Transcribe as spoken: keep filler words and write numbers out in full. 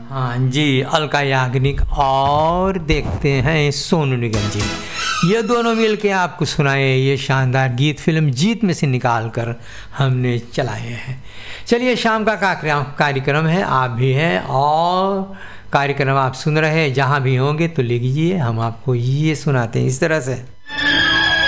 हाँ जी, अलका याग्निक और देखते हैं सोनू निगम जी, ये दोनों मिलके आपको सुनाए ये शानदार गीत फिल्म जीत में से निकाल कर हमने चलाए हैं। चलिए, शाम का कार्यक्रम कार्यक्रम है, आप भी हैं और कार्यक्रम आप सुन रहे हैं, जहाँ भी होंगे तो लिखिए, हम आपको ये सुनाते हैं इस तरह से।